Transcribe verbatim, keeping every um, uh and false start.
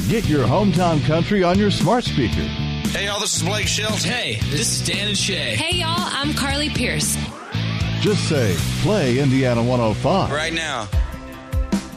Get your hometown country on your smart speaker. Hey, y'all, this is Blake Shelton. Hey, this is Dan and Shay. Hey, y'all, I'm Carly Pierce. Just say, play Indiana one oh five. Right now.